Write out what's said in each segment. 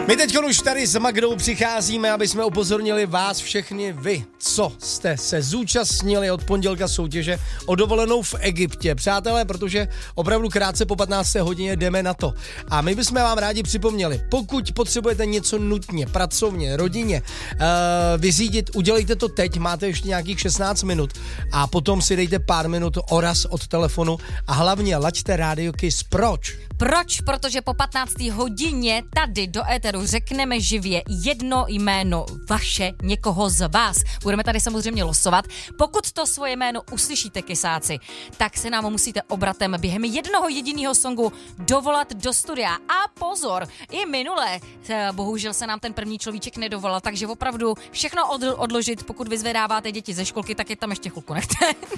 My teď už tady s Magdou přicházíme, aby jsme upozornili vás všechny vy, co jste se zúčastnili od pondělka soutěže o dovolenou v Egyptě. Přátelé, protože opravdu krátce po 15. hodině jdeme na to. A my bychom vám rádi připomněli, pokud potřebujete něco nutně, pracovně, rodině, vyřídit, udělejte to teď, máte ještě nějakých 16 minut a potom si dejte pár minut oraz od telefonu a hlavně laďte Radio Kiss. Proč? Proč? Protože po 15. hodině tady do éteru řekneme živě jedno jméno vaše, někoho z vás. Budeme tady samozřejmě losovat. Pokud to svoje jméno uslyšíte, kysáci, tak se nám musíte obratem během jednoho jediného songu dovolat do studia. A pozor, i minule, bohužel se nám ten první človíček nedovolal, takže opravdu všechno odložit, pokud vyzvedáváte děti ze školky, tak je tam ještě chvilku nechte.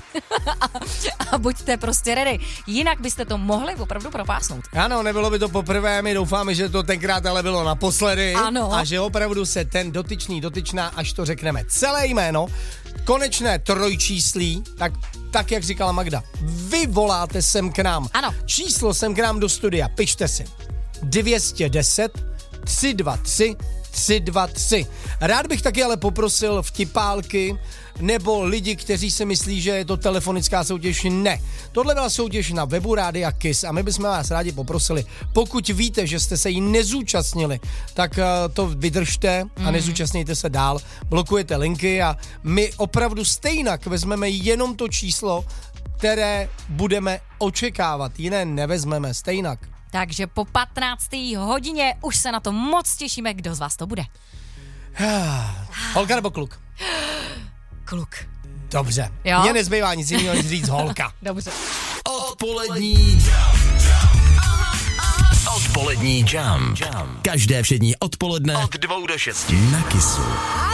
a buďte prostě ready. Jinak byste to mohli opravdu propásnout. Ano, nebylo by to poprvé, my doufáme, že to tenkrát ale bylo naposledy. Ano. A že opravdu se ten dotyčná, až to řekneme celé jméno, konečné trojčíslí, tak jak říkala Magda, vy voláte sem k nám. Ano. Číslo sem k nám do studia, pište si 210 323 323. Rád bych taky ale poprosil vtipálky nebo lidi, kteří si myslí, že je to telefonická soutěž. Ne. Tohle byla soutěž na webu Rádia Kiss a my bychom vás rádi poprosili, pokud víte, že jste se jí nezúčastnili, tak to vydržte a nezúčastnějte se dál. Blokujete linky a my opravdu stejnak vezmeme jenom to číslo, které budeme očekávat. Jiné nevezmeme stejnak. Takže po 15. hodině už se na to moc těšíme, kdo z vás to bude. Holka nebo kluk? Kluk. Dobře. Jo? Mně nezbývá nic jiného, než říct holka. Dobře. Odpolední jam. Každé všední odpoledne od 2 do 6 na Kissu.